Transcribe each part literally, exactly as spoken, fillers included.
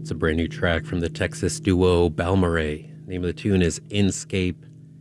It's a brand new track from the Texas duo Balmorhea. Name of the tune is Inscape.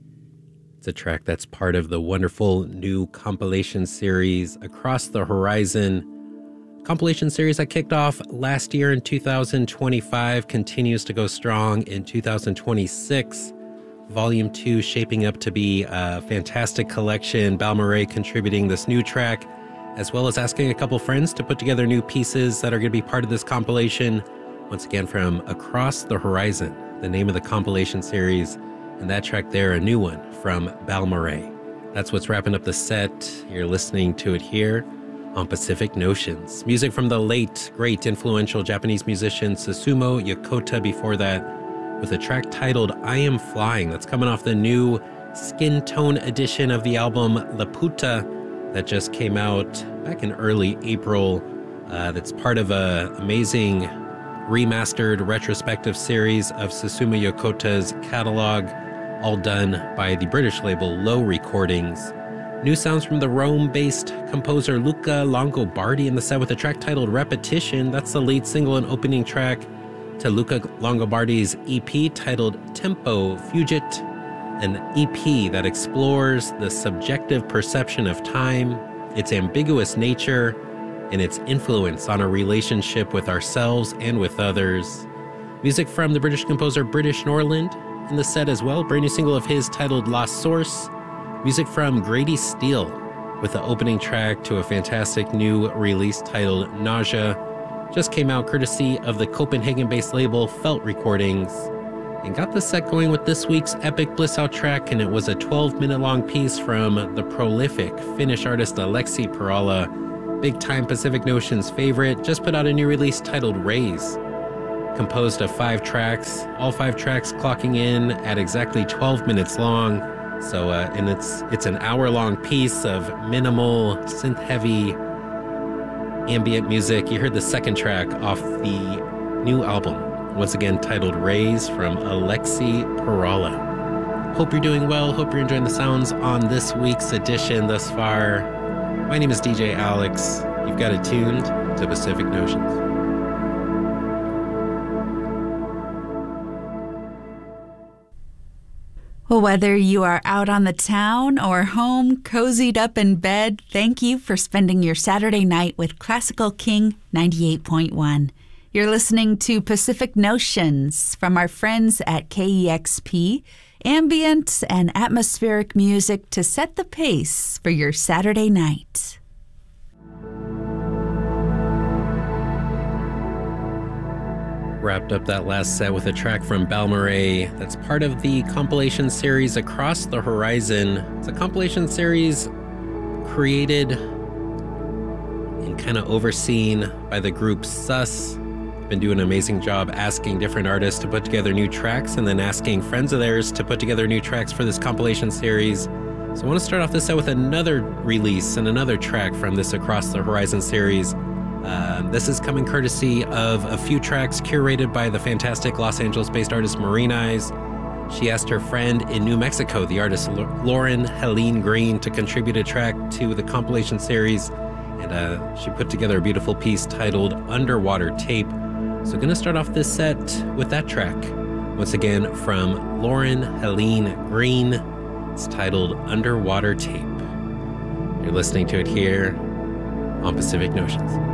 It's a track that's part of the wonderful new compilation series Across the Horizon. Compilation series that kicked off last year in two thousand twenty-five continues to go strong in two thousand twenty-six. Volume two shaping up to be a fantastic collection. Balmorhea contributing this new track, as well as asking a couple friends to put together new pieces that are going to be part of this compilation. Once again, from Across the Horizon, the name of the compilation series, and that track there, a new one from Balmorhea. That's what's wrapping up the set. You're listening to it here on Pacific Notions. Music from the late, great, influential Japanese musician Susumu Yokota before that, with a track titled I Am Flying. That's coming off the new Skin Tone edition of the album Laputa that just came out back in early April. Uh, that's part of a amazing remastered retrospective series of Susumu Yokota's catalog, all done by the British label Low Recordings. New sounds from the Rome-based composer Luca Longobardi in the set with a track titled Repetition. That's the lead single and opening track to Luca Longobardi's E P titled Tempo Fugit, an E P that explores the subjective perception of time, its ambiguous nature, and its influence on our relationship with ourselves and with others. Music from the British composer British Norland in the set as well. Brand new single of his titled Lost Source. Music from Grady Steele with the opening track to a fantastic new release titled Nausea. Just came out courtesy of the Copenhagen-based label Felt Recordings. And got the set going with this week's Epic Bliss Out track, and it was a twelve minute long piece from the prolific Finnish artist Aleksi Pirala. Big-time Pacific Notions favorite, just put out a new release titled Raise. Composed of five tracks, all five tracks clocking in at exactly twelve minutes long. So, uh, and it's it's an hour-long piece of minimal, synth-heavy, ambient music. You heard the second track off the new album, once again titled Raise from Aleksi Pirala. Hope you're doing well, hope you're enjoying the sounds on this week's edition thus far. My name is D J Alex. You've got it tuned to Pacific Notions. Well, whether you are out on the town or home, cozied up in bed, thank you for spending your Saturday night with Classical King ninety-eight point one. You're listening to Pacific Notions from our friends at K E X P. Ambient and atmospheric music to set the pace for your Saturday night. Wrapped up that last set with a track from Balmorhea that's part of the compilation series Across the Horizon. It's a compilation series created and kind of overseen by the group Sus. Been doing an amazing job asking different artists to put together new tracks and then asking friends of theirs to put together new tracks for this compilation series. So I want to start off this set with another release and another track from this Across the Horizon series. Uh, this is coming courtesy of a few tracks curated by the fantastic Los Angeles-based artist Marine Eyes. She asked her friend in New Mexico, the artist Lauren Helene Green, to contribute a track to the compilation series, and uh, she put together a beautiful piece titled Underwater Tape. So going to start off this set with that track. Once again, from Lauren Helene Green. It's titled Underwater Tape. You're listening to it here on Pacific Notions.